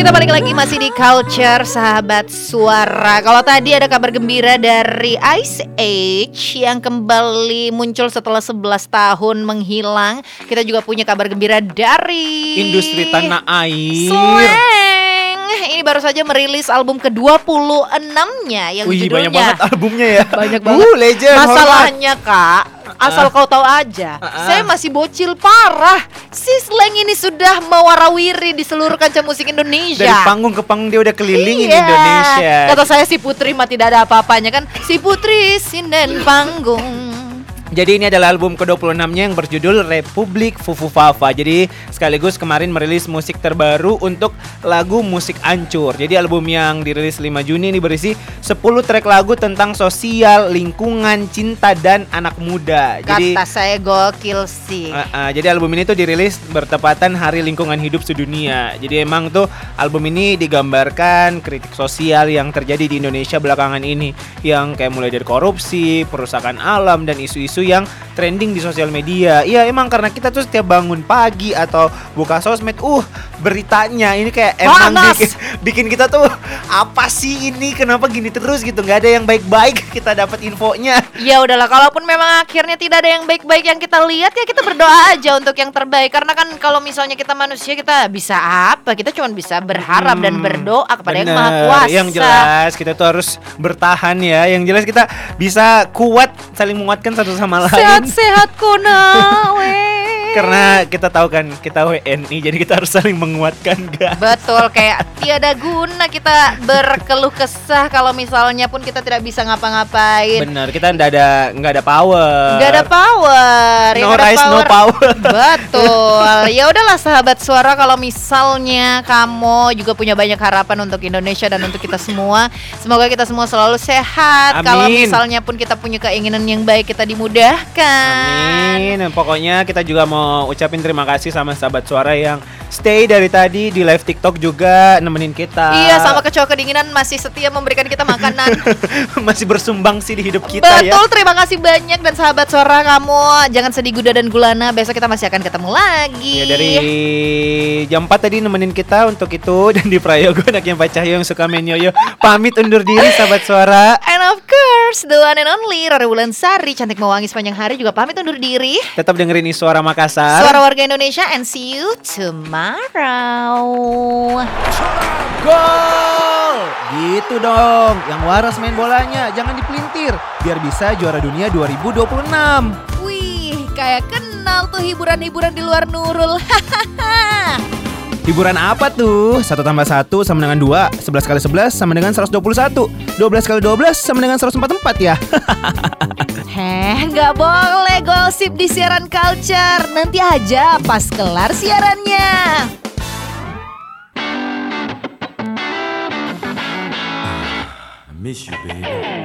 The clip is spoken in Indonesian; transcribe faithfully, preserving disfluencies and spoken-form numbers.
Kita balik lagi masih di Culture Sahabat Suara. Kalau tadi ada kabar gembira dari Ice Age yang kembali muncul setelah sebelas tahun menghilang, kita juga punya kabar gembira dari industri tanah air. Slang. Ini baru saja merilis album ke dua puluh enam-nya yang Wih, judulnya banyak banget albumnya ya. Banyak banget. Uh, legend. Masalahnya Kak, asal uh, kau tahu aja, uh, uh. saya masih bocil parah. Si Slang ini sudah mewarawiri di seluruh kancah musik Indonesia. Dari panggung ke panggung dia udah kelilingin iya. Indonesia. Kata saya si Putri mah tidak ada apa-apanya kan. Si Putri sinden panggung. Jadi ini adalah album ke dua puluh enam-nya yang berjudul Republik Fufu Fafa. Jadi sekaligus kemarin merilis musik terbaru untuk lagu Musik Ancur. Jadi album yang dirilis lima Juni ini berisi sepuluh track lagu tentang sosial, lingkungan, cinta, dan anak muda. Jadi, kata saya gokil sih. uh, uh, Jadi album ini tuh dirilis bertepatan Hari Lingkungan Hidup Sedunia. Jadi emang tuh album ini digambarkan kritik sosial yang terjadi di Indonesia belakangan ini, yang kayak mulai dari korupsi, perusakan alam, dan isu-isu yang trending di sosial media. Iya emang karena kita tuh setiap bangun pagi atau buka sosmed, uh beritanya ini kayak emang bikin, bikin kita tuh apa sih ini, kenapa gini terus gitu, nggak ada yang baik-baik kita dapat infonya. Ya udahlah, kalaupun memang akhirnya tidak ada yang baik-baik yang kita lihat, ya kita berdoa aja untuk yang terbaik. Karena kan kalau misalnya kita manusia, kita bisa apa? Kita cuma bisa berharap hmm, dan berdoa kepada bener. Yang Maha Kuasa. Yang jelas kita tuh harus bertahan ya. Yang jelas kita bisa kuat, saling menguatkan satu sama lain. Sehat-sehat kona we. Karena kita tahu kan kita W N I, jadi kita harus saling menguatkan guys. Betul, kayak tiada guna kita berkeluh kesah kalau misalnya pun kita tidak bisa ngapa-ngapain. Bener, kita nggak ada nggak ada power. Nggak ada power. No rise, no power. Betul. Ya udahlah sahabat suara, kalau misalnya kamu juga punya banyak harapan untuk Indonesia dan untuk kita semua, semoga kita semua selalu sehat. Amin. Kalau misalnya pun kita punya keinginan yang baik, kita dimudahkan. Amin. Pokoknya kita juga mau ucapin terima kasih sama sahabat suara yang stay dari tadi di live TikTok juga nemenin kita. Iya, sama kecoa kedinginan masih setia memberikan kita makanan. Masih bersumbang sih di hidup kita. Betul, ya. Betul, terima kasih banyak. Dan sahabat suara, kamu jangan sedih guda dan gulana. Besok kita masih akan ketemu lagi. Ya, dari jam empat tadi nemenin kita untuk itu. Dan di Prayogo anaknya Pak Cahyo yang suka main yoyo pamit undur diri sahabat suara. And of course, the one and only Rara Wulansari, cantik mewangi sepanjang hari, juga pamit undur diri. Tetap dengerin Suara Makassar, Suara Warga Indonesia, and see you tomorrow. Gol! Gitu dong. Yang waras main bolanya, jangan dipelintir, biar bisa juara dunia dua ribu dua puluh enam. Wih, kayak kenal tuh hiburan-hiburan di luar Nurul. Hiburan apa tuh? Satu tambah satu sama dengan dua. Sebelas kali sebelas sama dengan seratus dua puluh satu. Dua belas kali dua belas sama dengan seratus empat puluh empat ya. Heh, nggak boleh gosip di siaran Culture. Nanti aja pas kelar siarannya. I miss you, baby.